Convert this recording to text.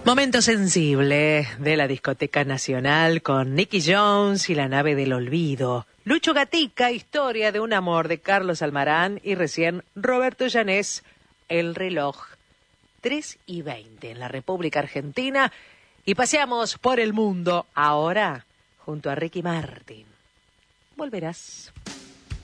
Momento sensible de la discoteca nacional con Nicky Jones y la nave del olvido. Lucho Gatica, historia de un amor de Carlos Almarán y recién Roberto Llanés, El reloj. 3:20 en la República Argentina y paseamos por el mundo ahora junto a Ricky Martin. Volverás.